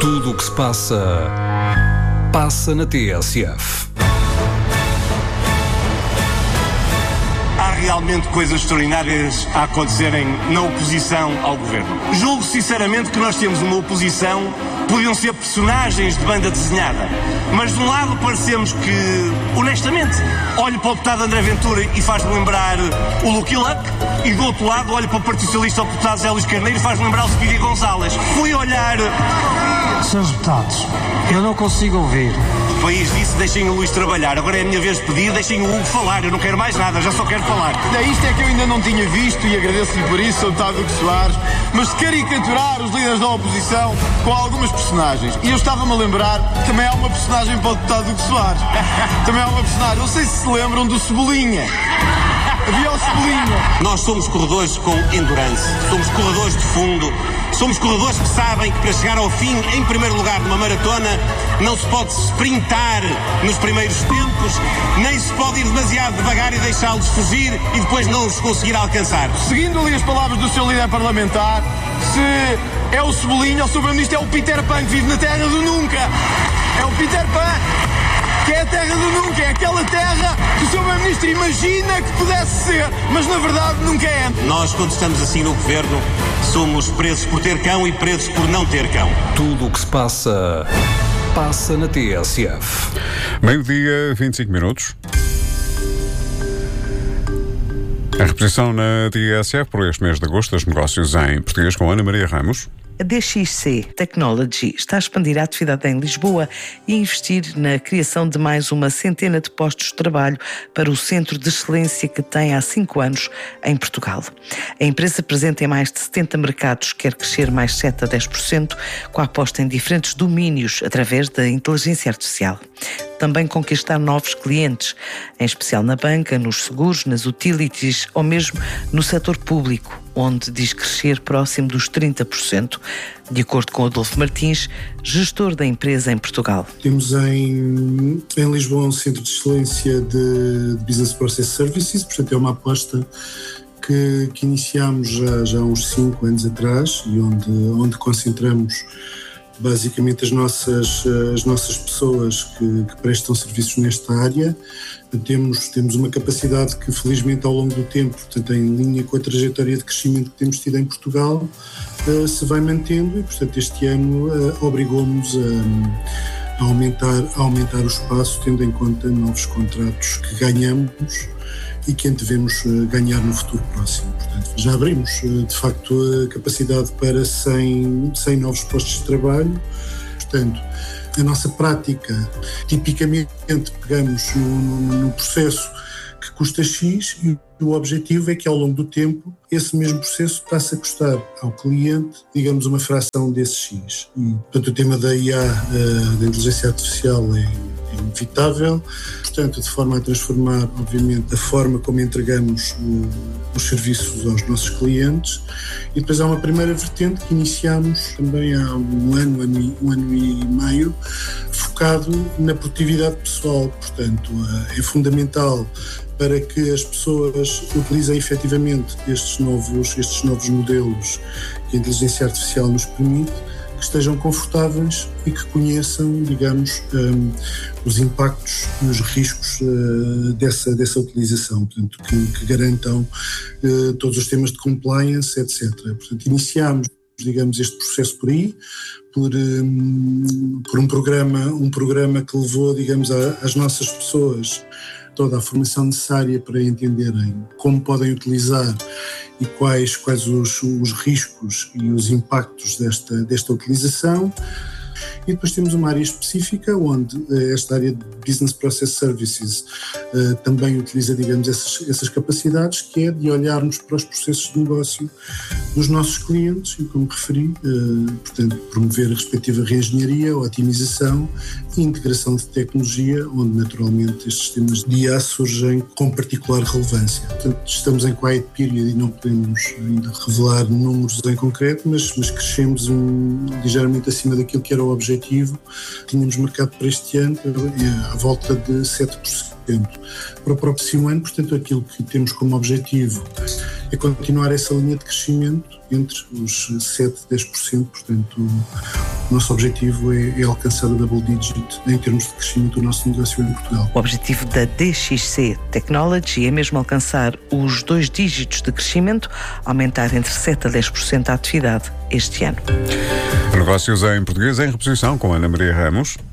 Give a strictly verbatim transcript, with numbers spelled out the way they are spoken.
Tudo o que se passa, passa na T S F. Há realmente coisas extraordinárias a acontecerem na oposição ao governo. Julgo sinceramente que nós temos uma oposição, podiam ser personagens de banda desenhada, mas de um lado parecemos que, honestamente, olho para o deputado André Ventura e faz-me lembrar o Lucky Luck, e do outro lado olho para o Partido Socialista, o deputado Zé Luís Carneiro, e faz-me lembrar o Speedy Gonzalez. Fui olhar... Senhores deputados, eu não consigo ouvir. O país disse, deixem o Luís trabalhar. Agora é a minha vez de pedir, deixem o Hugo falar. Eu não quero mais nada, já só quero falar. Isto é que eu ainda não tinha visto e agradeço-lhe por isso, Sr Deputado Hugo Soares, mas de caricaturar os líderes da oposição com algumas personagens. E eu estava-me a lembrar que também há uma personagem para o Deputado Hugo Soares. Também há uma personagem, não sei se se lembram do Cebolinha. Havia o Cebolinha. Nós somos corredores com endurance, somos corredores de fundo, somos corredores que sabem que para chegar ao fim, em primeiro lugar numa maratona, não se pode sprintar nos primeiros tempos, nem se pode ir demasiado devagar e deixá-los fugir e depois não os conseguir alcançar. Seguindo ali as palavras do seu líder parlamentar, se é o Cebolinha, o seu primeiro-ministro é o Peter Pan que vive na terra do nunca. É o Peter Pan. Que é a terra do nunca, é aquela terra que o seu primeiro-ministro imagina que pudesse ser, mas na verdade nunca é. Nós, quando estamos assim no governo, somos presos por ter cão e presos por não ter cão. Tudo o que se passa, passa na T S F. Meio-dia, vinte e cinco minutos. A reposição na T S F por este mês de agosto dos negócios em português com Ana Maria Ramos. A D X C Technology está a expandir a atividade em Lisboa e a investir na criação de mais uma centena de postos de trabalho para o centro de excelência que tem há cinco anos em Portugal. A empresa presente em mais de setenta mercados quer crescer mais sete a dez por cento com a aposta em diferentes domínios através da inteligência artificial. Também conquistar novos clientes, em especial na banca, nos seguros, nas utilities ou mesmo no setor público, onde diz crescer próximo dos trinta por cento, de acordo com Adolfo Martins, gestor da empresa em Portugal. Temos em, em Lisboa um centro de excelência de Business Process Services, portanto é uma aposta que, que iniciámos já, já há uns cinco anos atrás e onde, onde concentramos basicamente as nossas, as nossas pessoas que, que prestam serviços nesta área. Temos, temos uma capacidade que felizmente ao longo do tempo, portanto em linha com a trajetória de crescimento que temos tido em Portugal, uh, se vai mantendo e portanto este ano uh, obrigou-nos a, a, aumentar, a aumentar o espaço, tendo em conta novos contratos que ganhamos e que antevemos ganhar no futuro próximo. Portanto, já abrimos, de facto, a capacidade para cem, cem novos postos de trabalho. Portanto, a nossa prática, tipicamente, pegamos no, no, no processo que custa X e o objetivo é que, ao longo do tempo, esse mesmo processo passe a custar ao cliente, digamos, uma fração desse X. E, portanto, o tema da I A, da inteligência artificial, é inevitável, portanto, de forma a transformar, obviamente, a forma como entregamos o, os serviços aos nossos clientes. E depois há uma primeira vertente que iniciámos também há um ano, ano e, um ano e meio, focado na produtividade pessoal. Portanto, é fundamental para que as pessoas utilizem efetivamente estes novos, estes novos modelos que a inteligência artificial nos permite, que estejam confortáveis e que conheçam, digamos, um, os impactos e os riscos uh, dessa, dessa utilização, portanto, que, que garantam uh, todos os temas de compliance, etcétera. Portanto, iniciámos, digamos, este processo por aí, por, um, por um programa, um programa que levou, digamos, a, às nossas pessoas toda a formação necessária para entenderem como podem utilizar e quais, quais os, os riscos e os impactos desta, desta utilização. E depois temos uma área específica onde esta área de Business Process Services uh, também utiliza, digamos, essas, essas capacidades, que é de olharmos para os processos de negócio dos nossos clientes e, como referi, uh, portanto, promover a respectiva reengenharia, otimização e integração de tecnologia, onde naturalmente estes temas de I A surgem com particular relevância. Portanto, estamos em quiet period e não podemos ainda revelar números em concreto, mas, mas crescemos um, ligeiramente acima daquilo que era o objetivo. Tínhamos marcado para este ano à volta de sete por cento. Para o próximo ano, portanto, aquilo que temos como objetivo é continuar essa linha de crescimento entre os sete e dez por cento, portanto, O nosso objetivo é, é alcançar o double digit em termos de crescimento do nosso negócio em Portugal. O objetivo da D X C Technology é mesmo alcançar os dois dígitos de crescimento, aumentar entre sete a dez por cento a atividade este ano. Negócios em Português em Reposição com Ana Maria Ramos.